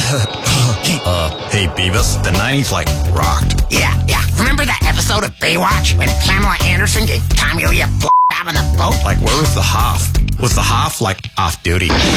Hey, Beavis, the 90s, like, rocked. Yeah. Remember that episode of Baywatch when Pamela Anderson gave Tommy Lee a out on the boat? Like, where was the Hoff? Was the Hoff, like, off duty?